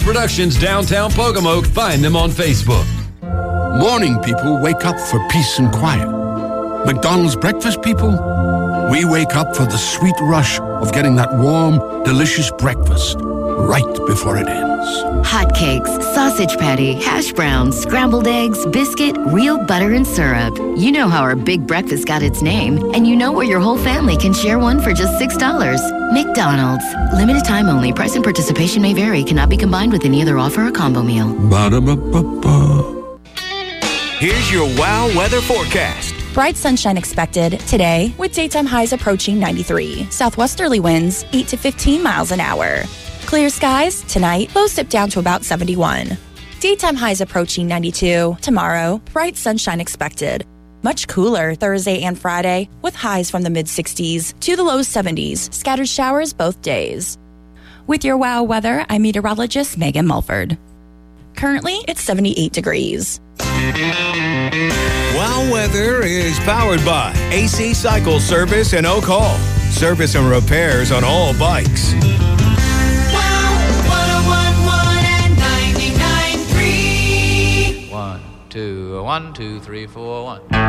Productions, downtown Pocomoke. Find them on Facebook. Morning people wake up for peace and quiet. McDonald's breakfast people, we wake up for the sweet rush of getting that warm, delicious breakfast right before it ends. Hotcakes, sausage patty, hash browns, scrambled eggs, biscuit, real butter and syrup. You know how our big breakfast got its name, and you know where your whole family can share one for just $6. McDonald's. Limited time only. Price and participation may vary. Cannot be combined with any other offer or combo meal. Ba-da-ba-ba-ba. Here's your WOW weather forecast. Bright sunshine expected today with daytime highs approaching 93. Southwesterly winds 8 to 15 miles an hour. Clear skies tonight, lows dip down to about 71. Daytime highs approaching 92. Tomorrow, bright sunshine expected. Much cooler Thursday and Friday with highs from the mid-60s to the low 70s. Scattered showers both days. With your WOW weather, I'm meteorologist Megan Mulford. Currently, it's 78 degrees. WOW weather is powered by AC Cycle Service and Oak Hall. Service and repairs on all bikes. WOW 101.1 and 99.3. 1, 2, 1, 2, 3, 4, 1.